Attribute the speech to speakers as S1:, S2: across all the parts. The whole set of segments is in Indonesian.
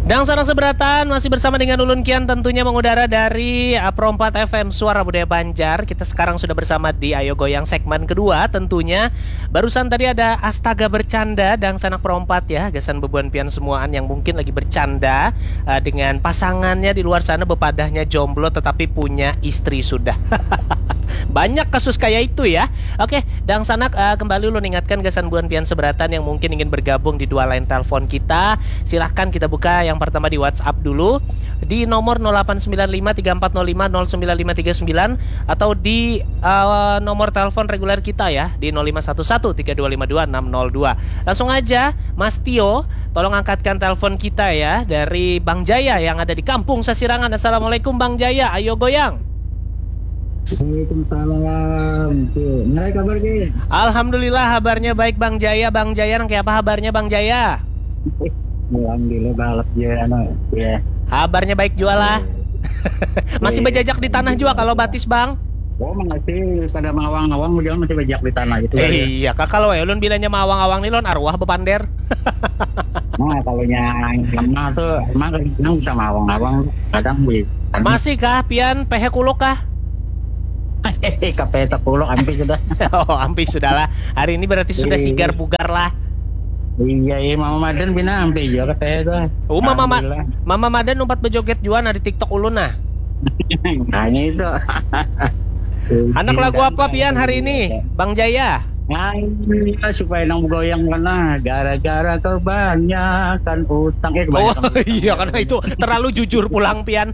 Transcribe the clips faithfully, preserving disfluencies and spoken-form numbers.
S1: Dan Sanak Seberatan masih bersama dengan Ulun Kian tentunya mengudara dari uh, Pro empat F M Suara Budaya Banjar. Kita sekarang sudah bersama di Ayo Goyang segmen kedua tentunya. Barusan tadi ada Astaga Bercanda dan Sanak Pro empat ya, gasan bebuan pian semuaan yang mungkin lagi bercanda uh, dengan pasangannya di luar sana, bepadahnya jomblo tetapi punya istri sudah. Banyak kasus kayak itu ya. Oke, Dang Sanak uh, kembali lu ingatkan gasan buan pian seberatan yang mungkin ingin bergabung di dua line telepon kita. Silahkan kita buka yang pertama di WhatsApp dulu di nomor nol delapan sembilan lima tiga empat nol lima nol sembilan lima tiga sembilan atau di uh, nomor telepon reguler kita ya di nol lima satu satu tiga dua lima dua enam nol dua. Langsung aja Mas Tio, tolong angkatkan telepon kita ya dari Bang Jaya yang ada di Kampung Sasirangan. Assalamualaikum Bang Jaya, ayo goyang.
S2: Waalaikumsalam. Nggak kabar ke?
S1: Alhamdulillah kabarnya baik Bang Jaya. Bang Jaya nang kayak apa kabarnya Bang Jaya?
S2: Alhamdulillah balap ya no. Ya.
S1: Kabarnya baik jualah. Masih berjajak di tanah juga kalau batis Bang.
S2: Oh masih pada mawang-awang jangan masih bajak di tanah gitu.
S1: Eh, iya kakak lo ya ulun bilangnya mawang-awang nih lon arwah bepander.
S2: Nah kalau yang lemah tuh emang kadang bisa mawang-awang kadang bi.
S1: Masih kah pian pehe kuluk kah?
S2: Hehehe kape takulok ampi sudah.
S1: Oh ampi sudahlah. Hari ini berarti sudah sigar bugar lah.
S2: Iya iya Mama Madan bina ampi juga kape itu.
S1: Oh Mama Ma Mama Madan numpat bejoget juan di TikTok ulun nah.
S2: Hanya itu.
S1: Anak lagu apa pian hari ini Bang Jaya?
S2: Nah, supaya nang goyang kana gara-gara kebanyakan utang eh
S1: kebanyakan. Oh iya karena itu terlalu jujur pulang pian.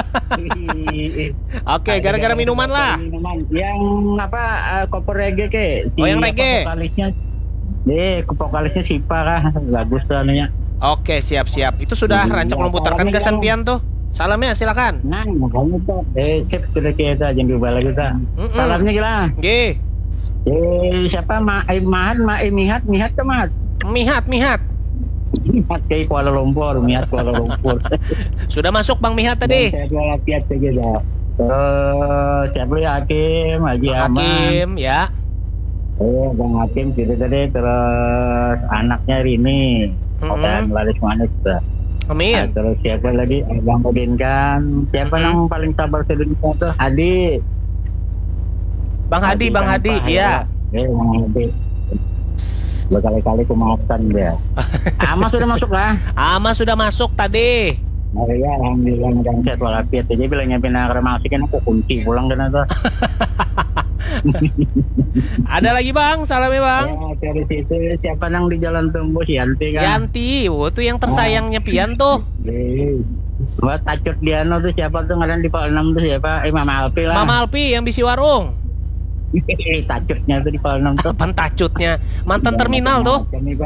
S1: Oke, gara-gara minuman lah.
S2: Minuman yang apa uh, koper reggae ke?
S1: Oh yang reggae.
S2: Vokalisnya eh vokalisnya Sipa kah bagus namanya.
S1: Oke, siap-siap. Itu sudah rancak ulun putarkan kesan pian tuh. Salamnya silakan.
S2: Nah, makanya tuh eh cep sudah kita jangan diubah lagi ta. Salamnya gila.
S1: Nggih.
S2: Eh siapa ma eh, mahat ma eh, mihat mihat ke mat
S1: mihat mihat
S2: mihat ke Kuala Lumpur mihat Kuala Lumpur.
S1: Sudah masuk Bang Mihat tadi.
S2: Saya jual piat saja dah. Terus siapa ya Hakim Haji Aman.
S1: Hakim ya.
S2: Oh Bang Hakim sudah tadi, terus anaknya Rini
S1: mm-hmm.
S2: dan Laris Manis dah.
S1: Amin.
S2: Nah, terus siapa lagi Bang Udin kan siapa mm-hmm. yang paling sabar sedunia tuh Adi.
S1: Bang Hadi, Bang Hadi, iya.
S2: Eh, Bang Hadi. Berkali-kali aku maafkan dia. Ama sudah masuk lah.
S1: Ama sudah masuk tadi.
S2: Oh iya, alhamdulillah dan sehat walafiat. Jadi bilangnya pindah kremasi kan aku kunci pulang dan itu.
S1: Ada lagi Bang, salamnya Bang.
S2: Ya, dari situ siapa nang di Jalan Tembus Yanti kan?
S1: Yanti, oh tuh yang tersayangnya pian tuh.
S2: Buat tacut dia no tuh siapa tuh ngaran di Pal enam tuh siapa? Eh Mama Alpi lah.
S1: Mama Alpi yang bisi warung.
S2: Tacutnya tuh di Pal enam tuh.
S1: Apaan tacutnya? Mantan ya, terminal tuh.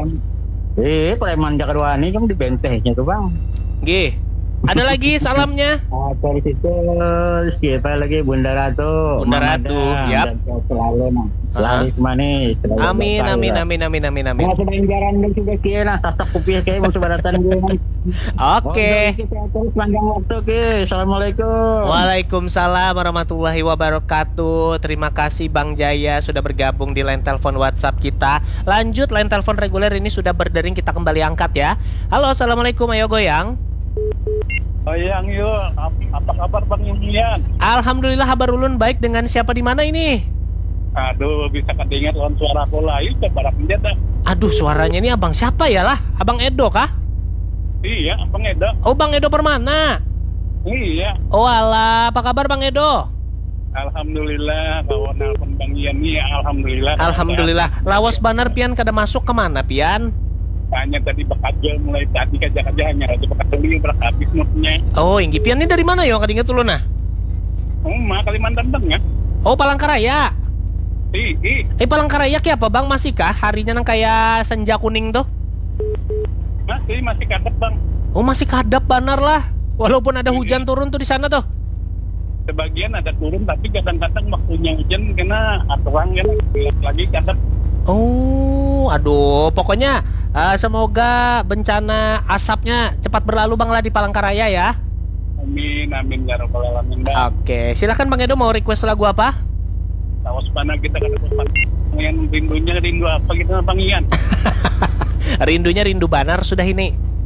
S2: Eh, preman Jakarwani kan di bentengnya tuh Bang.
S1: Gih. Ada lagi salamnya?
S2: Ah, dari situ siapa lagi Bunda Ratu.
S1: Bunda Ratu, yap.
S2: Selalu nah. Selalu manis.
S1: Amin, amin, amin, amin, amin, amin.
S2: Nah, sudah jaran dan sudah kira sasak kupiah kayak mau sebaratan gue.
S1: Oke.
S2: Terus panjang waktu ke. Assalamualaikum.
S1: Waalaikumsalam warahmatullahi wabarakatuh. Terima kasih Bang Jaya sudah bergabung di line telepon WhatsApp kita. Lanjut line telepon reguler ini sudah berdering, kita kembali angkat ya. Halo, assalamualaikum, ayo goyang.
S3: Goyang yuk, apa kabar Bang Yulian?
S1: Alhamdulillah kabar ulun baik. Dengan siapa di mana ini?
S3: Aduh, bisa kedengar lawan suara bola itu barat menjadi.
S1: Aduh, suaranya ini abang siapa ya lah? Abang Edo kah?
S3: Iya, Bang Edo.
S1: Oh, Bang Edo Permana.
S3: Iya.
S1: Oh alah, apa kabar Bang Edo?
S3: Alhamdulillah, kawan nelpon Bang Ian nih, alhamdulillah.
S1: Alhamdulillah. Lawas banar pian kada masuk kemana pian?
S3: Hanya tadi bakajel mulai tadi kaja-kaja hanya aja bakajel ini habis moodnya.
S1: Oh, inggi pian ini dari mana yo? Kadinget dulu nah.
S3: Oh, mah Kalimantan Tengah.
S1: Oh, Palangkaraya.
S3: Ih, ih.
S1: Eh, Palangkaraya kayak apa Bang? Masih kah harinya nang kayak senja kuning tuh?
S3: Masih, masih kadap Bang.
S1: Oh, masih kadap banar lah. Walaupun ada hujan turun tuh di sana tuh.
S3: Sebagian ada turun tapi kadang-kadang waktunya hujan kena aturan kan lagi kadap.
S1: Oh, aduh, pokoknya Uh, semoga bencana asapnya cepat berlalu Bang lah di Palangkaraya ya.
S3: Amin, amin ya rabbal alamin Bang.
S1: Oke, silakan Bang Edo mau request lagu apa?
S3: Tawas pana kita kan yang rindunya rindu apa gitu Bang Ian.
S1: Rindunya rindu banar sudah ini.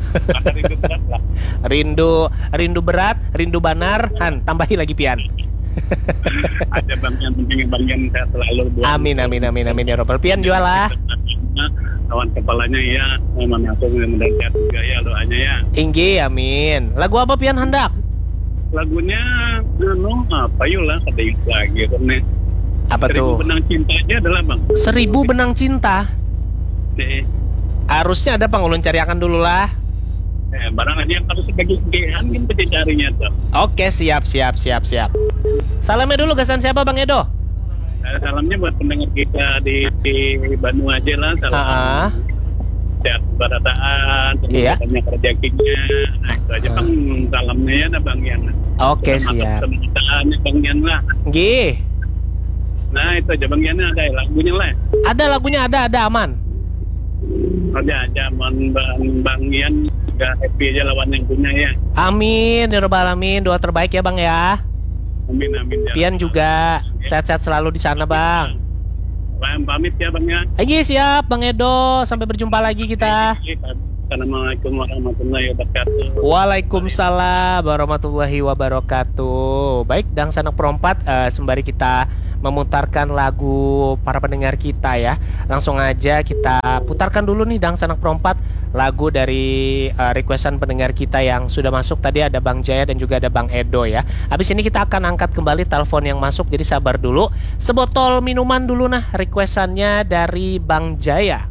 S3: Ada rindu berat lah.
S1: Rindu, rindu berat, rindu banar, Han, tambahi lagi Pian.
S3: Ada Bang Yan, penting Bang Yan sehat selalu. buat-
S1: Amin, amin, amin, amin ya Robbal. Pian jual lah.
S3: Kawan kepalanya ya, mudah-mudahan mudah-mudahan sehat juga ya doanya ya.
S1: Inggi, amin. Lagu apa Pian hendak?
S3: Lagunya, anu apa yuk lah, kata yuk lagi karena
S1: Apa
S3: Seribu
S1: tuh?
S3: Benang Cinta aja adalah Bang.
S1: Seribu Benang Cinta.
S3: Eh,
S1: Harusnya ada Bang, ulun cariakan dulu lah.
S3: eh, barang aja yang harus sebagai kegiatan kan kita carinya tuh.
S1: Oke, siap, siap, siap, siap. Salamnya dulu gasan siapa Bang Edo?
S3: Eh, salamnya buat pendengar kita di, di Bandung aja lah. Salam
S1: Ah,
S3: sehat barataan,
S1: Iya.
S3: banyak rezekinya. Nah, itu aja Bang salamnya ya ada Bang Yan.
S1: oke,
S3: Selamat
S1: siap.
S3: kesembuhannya Bang Yan lah.
S1: Gih,
S3: Nah itu aja Bang Yan ada lagunya lah.
S1: ada lagunya, ada, ada aman.
S3: Ada aja Bang, Bang, Bang Yan juga happy aja lawan yang punya ya.
S1: Amin, ya Rabbal alamin. Doa terbaik ya Bang ya.
S3: Amin amin ya.
S1: Pian juga sehat-sehat selalu di sana Bang.
S3: Bang pamit ya Bang ya.
S1: Lagi siap Bang Edo, sampai berjumpa lagi kita.
S3: Assalamualaikum warahmatullahi wabarakatuh.
S1: Waalaikumsalam warahmatullahi wabarakatuh. Baik, Dang Sanak Perompat, eh, sembari kita memutarkan lagu para pendengar kita ya, langsung aja kita putarkan dulu nih Dang Sanak Perompat, lagu dari eh, requestan pendengar kita yang sudah masuk tadi. Ada Bang Jaya dan juga ada Bang Edo ya. Habis ini kita akan angkat kembali telepon yang masuk, jadi sabar dulu. Sebotol minuman dulu nah requestannya dari Bang Jaya.